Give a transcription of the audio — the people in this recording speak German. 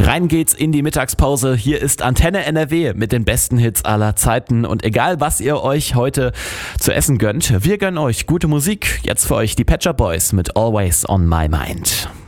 Rein geht's in die Mittagspause. Hier ist Antenne NRW mit den besten Hits aller Zeiten. Und egal, was ihr euch heute zu essen gönnt, wir gönnen euch gute Musik. Jetzt für euch die Pet Shop Boys mit Always on My Mind.